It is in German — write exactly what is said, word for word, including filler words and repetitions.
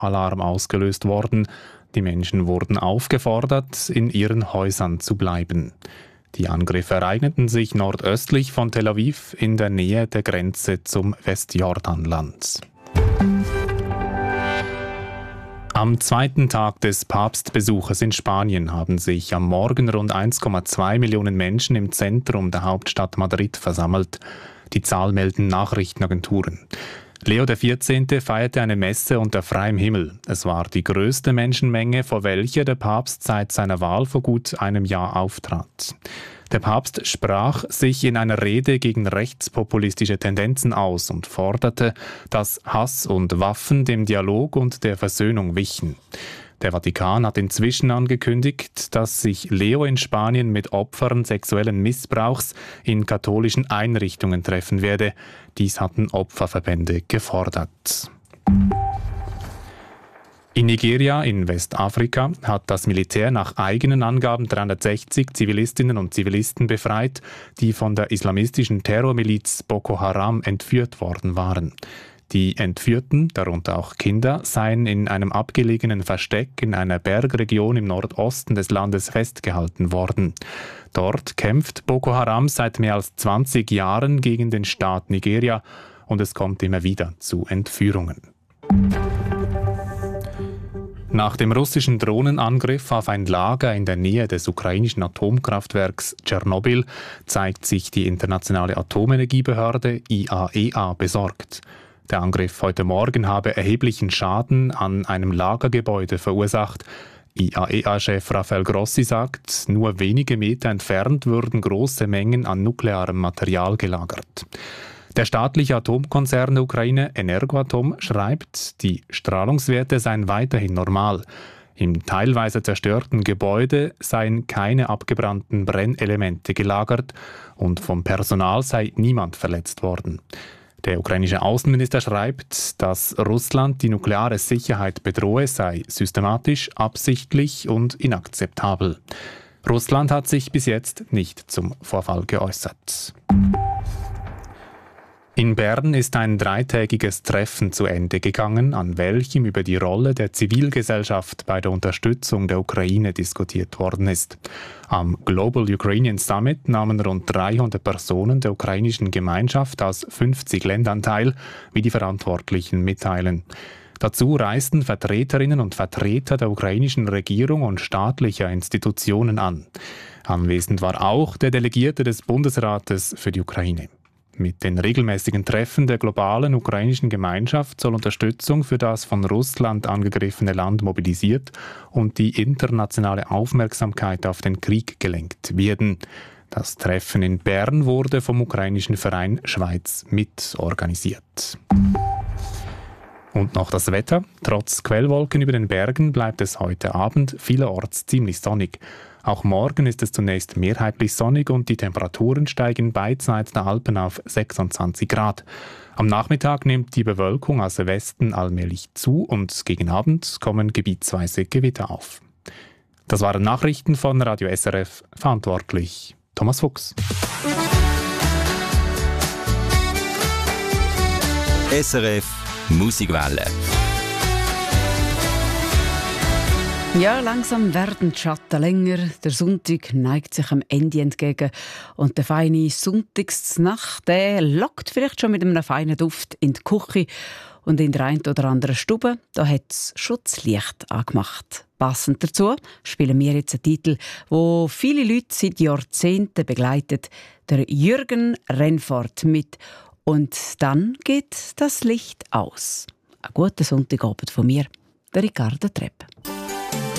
Alarm ausgelöst worden. Die Menschen wurden aufgefordert, in ihren Häusern zu bleiben. Die Angriffe ereigneten sich nordöstlich von Tel Aviv in der Nähe der Grenze zum Westjordanland. Am zweiten Tag des Papstbesuches in Spanien haben sich am Morgen rund eins Komma zwei Millionen Menschen im Zentrum der Hauptstadt Madrid versammelt. Die Zahl melden Nachrichtenagenturen. Leo der vierzehnte feierte eine Messe unter freiem Himmel. Es war die größte Menschenmenge, vor welcher der Papst seit seiner Wahl vor gut einem Jahr auftrat. Der Papst sprach sich in einer Rede gegen rechtspopulistische Tendenzen aus und forderte, dass Hass und Waffen dem Dialog und der Versöhnung wichen. Der Vatikan hat inzwischen angekündigt, dass sich Leo in Spanien mit Opfern sexuellen Missbrauchs in katholischen Einrichtungen treffen werde. Dies hatten Opferverbände gefordert. In Nigeria in Westafrika hat das Militär nach eigenen Angaben dreihundertsechzig Zivilistinnen und Zivilisten befreit, die von der islamistischen Terrormiliz Boko Haram entführt worden waren. Die Entführten, darunter auch Kinder, seien in einem abgelegenen Versteck in einer Bergregion im Nordosten des Landes festgehalten worden. Dort kämpft Boko Haram seit mehr als zwanzig Jahren gegen den Staat Nigeria und es kommt immer wieder zu Entführungen. Nach dem russischen Drohnenangriff auf ein Lager in der Nähe des ukrainischen Atomkraftwerks Tschernobyl zeigt sich die internationale Atomenergiebehörde I A E A besorgt. Der Angriff heute Morgen habe erheblichen Schaden an einem Lagergebäude verursacht. I A E A-Chef Rafael Grossi sagt, nur wenige Meter entfernt würden große Mengen an nuklearem Material gelagert. Der staatliche Atomkonzern der Ukraine Energoatom schreibt, die Strahlungswerte seien weiterhin normal. Im teilweise zerstörten Gebäude seien keine abgebrannten Brennelemente gelagert und vom Personal sei niemand verletzt worden. Der ukrainische Außenminister schreibt, dass Russland die nukleare Sicherheit bedrohe, sei systematisch, absichtlich und inakzeptabel. Russland hat sich bis jetzt nicht zum Vorfall geäußert. In Bern ist ein dreitägiges Treffen zu Ende gegangen, an welchem über die Rolle der Zivilgesellschaft bei der Unterstützung der Ukraine diskutiert worden ist. Am Global Ukrainian Summit nahmen rund dreihundert Personen der ukrainischen Gemeinschaft aus fünfzig Ländern teil, wie die Verantwortlichen mitteilen. Dazu reisten Vertreterinnen und Vertreter der ukrainischen Regierung und staatlicher Institutionen an. Anwesend war auch der Delegierte des Bundesrates für die Ukraine. Mit den regelmäßigen Treffen der globalen ukrainischen Gemeinschaft soll Unterstützung für das von Russland angegriffene Land mobilisiert und die internationale Aufmerksamkeit auf den Krieg gelenkt werden. Das Treffen in Bern wurde vom ukrainischen Verein Schweiz mitorganisiert. Und noch das Wetter. Trotz Quellwolken über den Bergen bleibt es heute Abend vielerorts ziemlich sonnig. Auch morgen ist es zunächst mehrheitlich sonnig und die Temperaturen steigen beidseits der Alpen auf sechsundzwanzig Grad. Am Nachmittag nimmt die Bewölkung aus Westen allmählich zu und gegen Abend kommen gebietsweise Gewitter auf. Das waren Nachrichten von Radio S R F, verantwortlich Thomas Fuchs. S R F Musikwelle. Ja, langsam werden die Schatten länger. Der Sonntag neigt sich am Ende entgegen. Und der feine Sonntagsnacht, der lockt vielleicht schon mit einem feinen Duft in die Küche. Und in der einen oder anderen Stube, da hat es Schutzlicht angemacht. Passend dazu spielen wir jetzt einen Titel, wo viele Leute seit Jahrzehnten begleitet. Der Jürgen Rennfort mit «Und dann geht das Licht aus». Einen guten Sonntagabend von mir, der Ricarda Trepp.